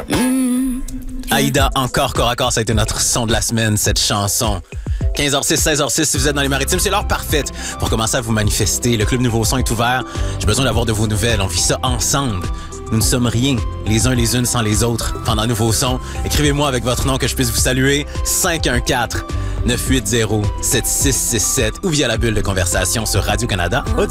Aïda, encore corps à corps, ça a été notre son de la semaine, cette chanson. 15h06, 16h06, si vous êtes dans les maritimes, c'est l'heure parfaite pour commencer à vous manifester. Le Club Nouveau Son est ouvert. J'ai besoin d'avoir de vos nouvelles. On vit ça ensemble. Nous ne sommes rien, les uns les unes sans les autres. Pendant Nouveau Son, écrivez-moi avec votre nom que je puisse vous saluer. 514-980-7667 ou via la bulle de conversation sur Radio-Canada Audio.